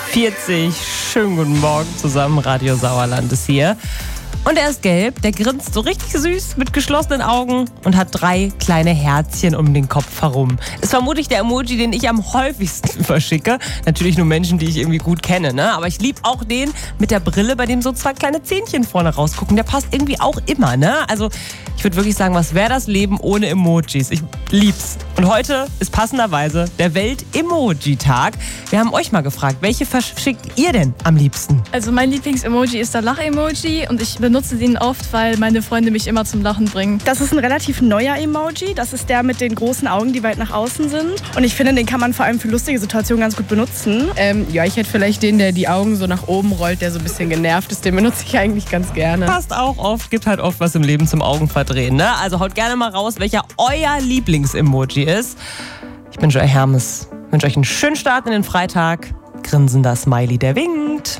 6:40. Schönen guten Morgen zusammen. Radio Sauerland ist hier. Und er ist gelb, der grinst so richtig süß mit geschlossenen Augen und hat 3 kleine Herzchen um den Kopf herum. Ist vermutlich der Emoji, den ich am häufigsten verschicke. Natürlich nur Menschen, die ich irgendwie gut kenne, ne? Aber ich liebe auch den mit der Brille, bei dem so 2 kleine Zähnchen vorne rausgucken. Der passt irgendwie auch immer, ne? Also ich würde wirklich sagen, was wäre das Leben ohne Emojis? Ich lieb's. Und heute ist passenderweise der Welt-Emoji-Tag. Wir haben euch mal gefragt, welche verschickt ihr denn am liebsten? Also mein Lieblings-Emoji ist der Lach-Emoji und ich benutze den oft, weil meine Freunde mich immer zum Lachen bringen. Das ist ein relativ neuer Emoji. Das ist der mit den großen Augen, die weit nach außen sind. Und ich finde, den kann man vor allem für lustige Situationen ganz gut benutzen. Ich hätte vielleicht den, der die Augen so nach oben rollt, der so ein bisschen genervt ist. Den benutze ich eigentlich ganz gerne. Passt auch oft, gibt halt oft was im Leben zum Augenverdrehen, ne? Also haut gerne mal raus, welcher euer Lieblings-Emoji ist. Ich bin Joy Hermes. Ich wünsche euch einen schönen Start in den Freitag. Grinsender Smiley, der winkt.